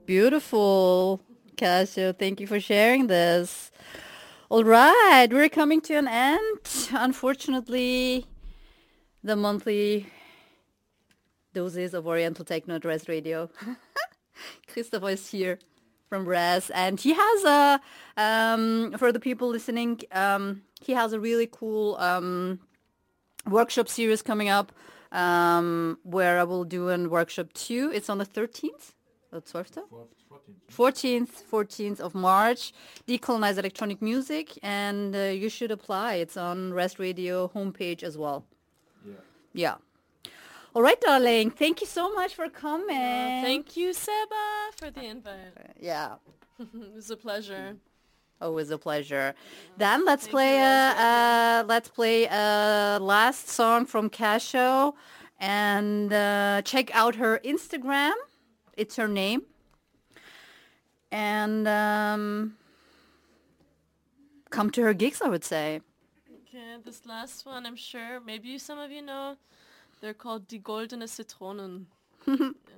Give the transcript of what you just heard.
Beautiful, Casio. Thank you for sharing this. All right, we're coming to an end. Unfortunately, the monthly doses of Oriental Techno at Res Radio. Christopher is here from Res, and he has for the people listening, he has a really cool workshop series coming up where I will do a workshop too. It's on the 13th, the 12th? 14th of March, Decolonize Electronic Music, and you should apply. It's on Rest Radio homepage as well. Yeah. All right, darling. Thank you so much for coming. Thank you, Seba, for the invite. Yeah. It was a pleasure. Always a pleasure. Then let's Thank play you a last song from Casho, and check out her Instagram. It's her name. And come to her gigs, I would say. Okay, this last one, I'm sure maybe some of you know. They're called Die Goldene Zitronen.